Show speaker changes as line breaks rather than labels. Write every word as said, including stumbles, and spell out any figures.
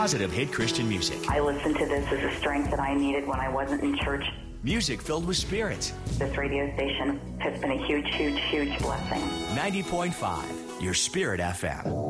positive hit Christian music.
I listened to this as a strength that I needed when I wasn't in church.
Music filled with spirit.
This radio station has been a huge, huge, huge blessing.
ninety point five, your Spirit F M.